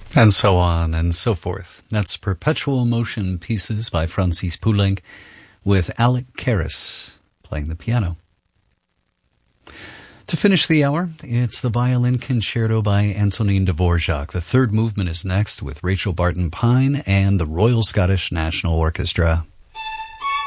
And so on and so forth. That's Perpetual Motion Pieces by Francis Poulenc with Alec Karras playing the piano. To finish the hour, it's the Violin Concerto by Antonin Dvorak. The third movement is next with Rachel Barton Pine and the Royal Scottish National Orchestra.